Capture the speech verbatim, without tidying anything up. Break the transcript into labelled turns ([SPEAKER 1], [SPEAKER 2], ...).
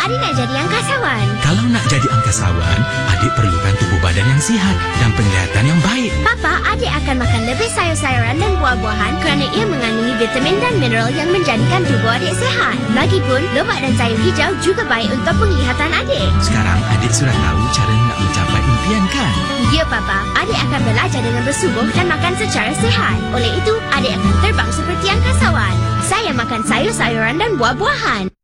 [SPEAKER 1] adik nak jadi angkasawan.
[SPEAKER 2] Kalau nak jadi angkasawan, adik perlukan tubuh badan yang sihat dan penglihatan yang baik.
[SPEAKER 1] Papa, adik akan makan lebih sayur-sayuran dan buah-buahan kerana ia mengandungi vitamin dan mineral yang menjadikan tubuh adik sihat. Lagipun, lemak dan sayur hijau juga baik untuk penglihatan adik.
[SPEAKER 2] Sekarang adik sudah tahu cara nak mencapai impian kan?
[SPEAKER 1] Ya, Papa. Adik akan belajar dengan bersungguh dan makan secara sihat. Oleh itu, adik akan terbang seperti angkasawan. Saya makan sayur-sayuran dan buah-buahan.